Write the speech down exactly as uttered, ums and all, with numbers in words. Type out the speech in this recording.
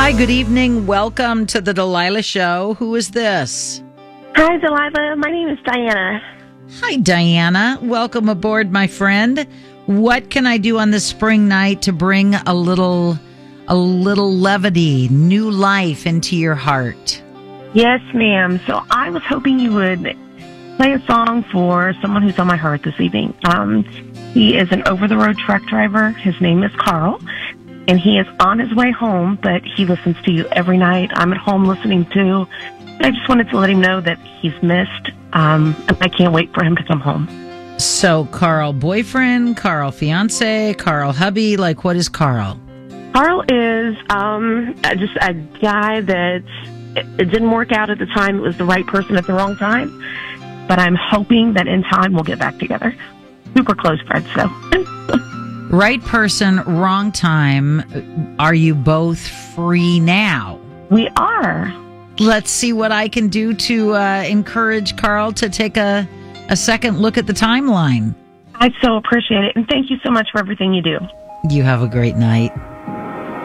Hi, good evening. Welcome to the Delilah Show. Who is this? Hi, Delilah. My name is Diana. Hi, Diana. Welcome aboard, my friend. What can I do on this spring night to bring a little, a little levity, new life into your heart? Yes, ma'am. So I was hoping you would play a song for someone who's on my heart this evening. Um, he is an over-the-road truck driver. His name is Carl, and he is on his way home, but he listens to you every night. I'm at home listening too. I just wanted to let him know that he's missed, um, and I can't wait for him to come home. So, Carl boyfriend, Carl fiance, Carl hubby, like what is Carl? Carl is um, just a guy that it, it didn't work out at the time. It was the right person at the wrong time, but I'm hoping that in time we'll get back together. Super close friends, so. Right person, wrong time. Are you both free now? We are. Let's see what I can do to uh, encourage Carl to take a, a second look at the timeline. I so appreciate it, and thank you so much for everything you do. You have a great night.